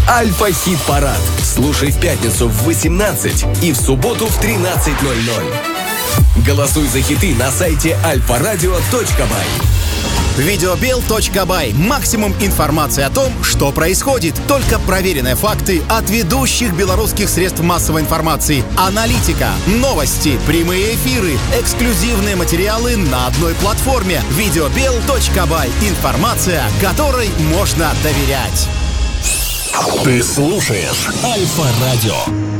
Альфа-хит-парад. Слушай в пятницу в 18 и в субботу в 13:00. Голосуй за хиты на сайте alfaradio.by. Videobill.by. Максимум информации о том, что происходит. Только проверенные факты от ведущих белорусских средств массовой информации. Аналитика, новости, прямые эфиры, эксклюзивные материалы на одной платформе. Videobill.by. Информация, которой можно доверять. Ты слушаешь Альфа-радио.